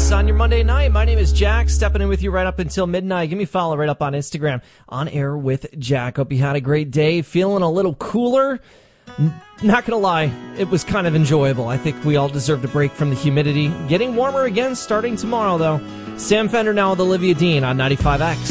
X on your Monday night. My name is Jack, stepping in with you right up until midnight. Give me a follow right up on Instagram, On Air with Jack. Hope you had a great day. Feeling a little cooler. Not going to lie, it was kind of enjoyable. I think we all deserved a break from the humidity. Getting warmer again starting tomorrow, though. Sam Fender now with Olivia Dean on 95X.